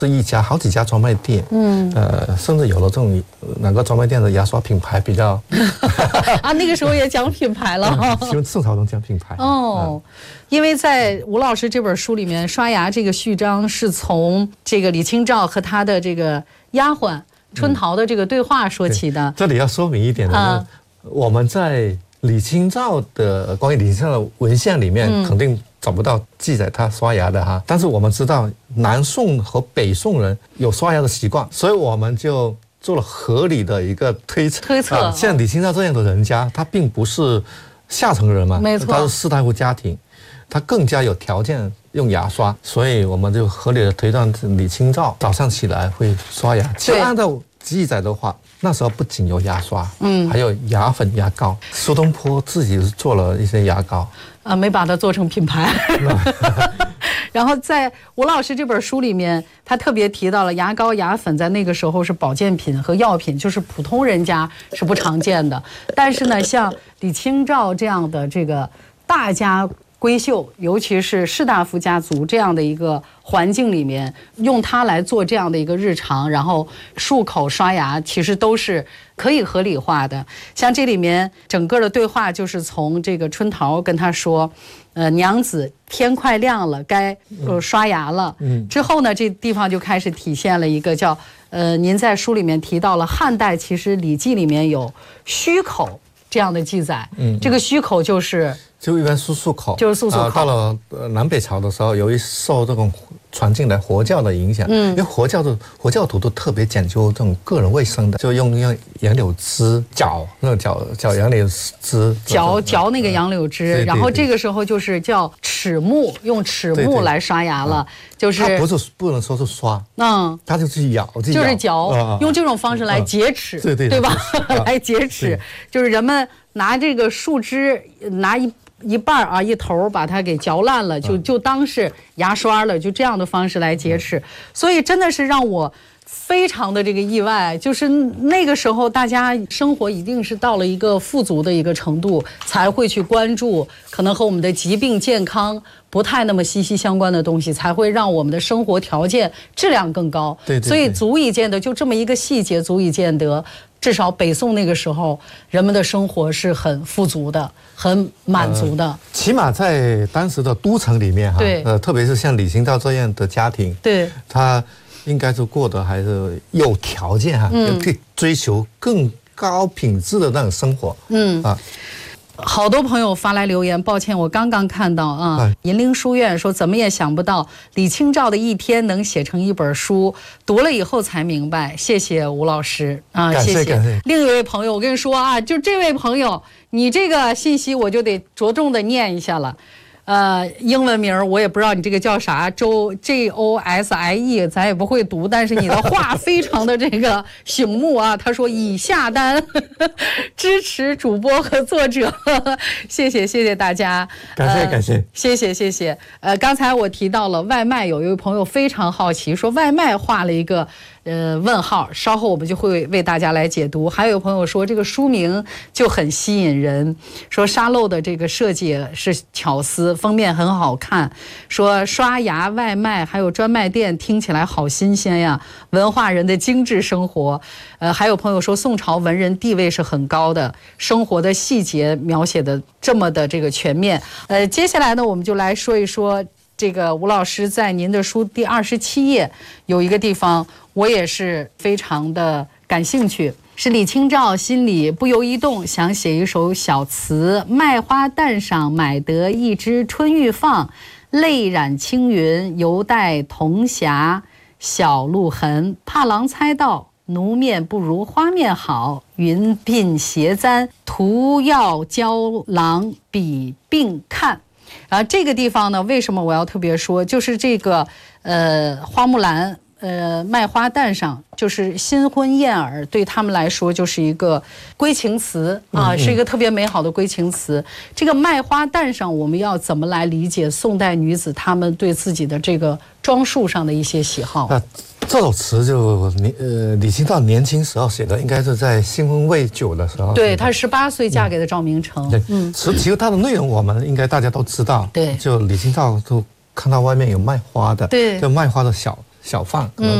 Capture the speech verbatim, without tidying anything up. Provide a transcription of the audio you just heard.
这一家好几家专卖店，嗯，呃，甚至有了这种哪个专卖店的牙刷品牌比较啊，那个时候也讲品牌了， 因为宋朝能讲品牌哦。因为在吴老师这本书里面，刷牙这个序章是从这个李清照和他的这个丫鬟春桃的这个对话说起的。 这里要说明一点的，啊、我们在李清照的关于李清照的文献里面，嗯、肯定找不到记载他刷牙的哈。但是我们知道南宋和北宋人有刷牙的习惯，所以我们就做了合理的一个推测。 推测， 啊、像李清照这样的人家，他并不是下层人嘛， 没错， 他是士大夫家庭，他更加有条件用牙刷，所以我们就合理的推断李清照早上起来会刷牙。其实按照记载的话，那时候不仅有牙刷，嗯，还有牙粉、牙膏。苏东坡自己是做了一些牙膏， 啊，没把它做成品牌。然后在吴老师这本书里面，他特别提到了牙膏、牙粉在那个时候是保健品和药品，就是普通人家是不常见的。但是呢，像李清照这样的这个大家闺秀，尤其是士大夫家族这样的一个环境里面，用它来做这样的一个日常，然后漱口刷牙，其实都是可以合理化的。像这里面整个的对话就是从这个春桃跟他说，呃，娘子天快亮了，该呃刷牙了。嗯，之后呢，这地方就开始体现了一个叫呃，您在书里面提到了汉代其实《礼记》里面有虚口这样的记载。嗯，这个虚口就是。 就一般漱漱口， 就是漱漱口。 啊、到了、呃、南北朝的时候，由于受这种传进来佛教的影响，嗯，因为佛教的佛教徒都特别讲究这种个人卫生的，就用用杨柳枝搅那个搅搅杨柳枝， 搅搅那个杨柳枝、嗯，然后这个时候就是叫齿木，用齿木来刷牙了，对对就是它不是不能说是刷，嗯，它就是咬， 就是嚼、嗯，用这种方式来洁齿，嗯、对对对吧？来洁齿，就是人们拿这个树枝拿一。一半啊，一头把它给嚼烂了，就就当是牙刷了，就这样的方式来洁齿，所以真的是让我非常的这个意外，就是那个时候大家生活一定是到了一个富足的一个程度，才会去关注可能和我们的疾病健康不太那么息息相关的东西，才会让我们的生活条件质量更高。 对对对， 所以足以见得，就这么一个细节，足以见得。至少北宋那个时候，人们的生活是很富足的，很满足的。呃、 起码在当时的都城里面哈， 对， 呃，特别是像李清照这样的家庭， 对， 他应该是过得还是有条件哈，嗯，可以追求更高品质的那种生活，嗯啊。 好多朋友发来留言，抱歉，我刚刚看到啊。银陵书院说，怎么也想不到李清照的一天能写成一本书，读了以后才明白。谢谢吴老师啊， 谢谢。 感谢另一位朋友，我跟你说啊，就这位朋友，你这个信息我就得着重的念一下了。呃，英文名我也不知道你这个叫啥，周 J O S I E， 咱也不会读，但是你的话非常的这个醒目啊。他说已下单呵呵支持主播和作者，呵呵谢谢谢谢大家， 感谢、呃、感谢， 谢谢谢谢。呃，刚才我提到了外卖，有一位朋友非常好奇，说外卖画了一个呃问号，稍后我们就会为大家来解读。还有朋友说这个书名就很吸引人，说沙漏的这个设计是巧思。封面很好看，说刷牙、外卖还有专卖店听起来好新鲜呀，文化人的精致生活。呃，还有朋友说宋朝文人地位是很高的，生活的细节描写的这么的这个全面。呃，接下来呢，我们就来说一说这个吴老师在您的书第二十七页有一个地方，我也是非常的感兴趣。是李清照心里不由一动，想写一首小词：麦花担上买得一枝春欲放，泪染青云，犹带铜匣小路痕。怕郎猜到，奴面不如花面好，云鬓斜簪，图要娇郎比并看。啊，这个地方呢，为什么我要特别说？就是这个呃，花木兰。呃，麦花担上就是新婚燕尔，对他们来说就是一个归情词啊，是一个特别美好的归情词。这个麦花担上，我们要怎么来理解宋代女子她们对自己的这个装束上的一些喜好？ 那这首词就年呃李清照年轻时候写的，应该是在新婚未久的时候。 对，她十八岁嫁给了赵明诚。 对，嗯，其实它的内容我们应该大家都知道。 对， 就李清照就看到外面有卖花的， 对， 就卖花的小。 小贩可能